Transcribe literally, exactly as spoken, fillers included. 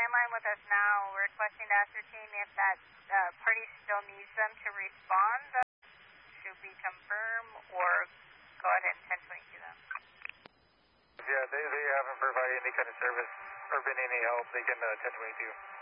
line with us now, requesting to ascertain if that uh, party still needs them to respond. Uh, should we confirm or go ahead and ten twenty-two them? Yeah, they, they haven't provided any kind of service or been any help. They can uh, ten twenty-two.